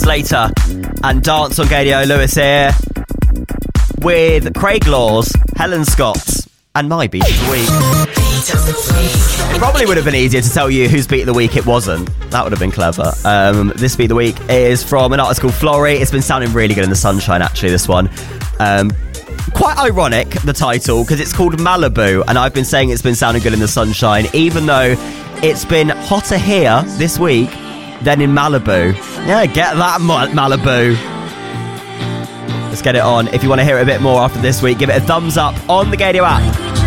Slater and Dance on Gadio. Lewis here with Craig Laws, Helen Scott, and my Beat of the Week. It probably would have been easier to tell you whose Beat of the Week it wasn't. That would have been clever. This Beat of the Week is from an artist called Flory. It's been sounding really good in the sunshine, actually, this one. Quite ironic, the title, because it's called Malibu, and I've been saying it's been sounding good in the sunshine, even though it's been hotter here this week than in Malibu. Yeah, get that, Malibu. Let's get it on. If you want to hear it a bit more after this week, give it a thumbs up on the Gadio app.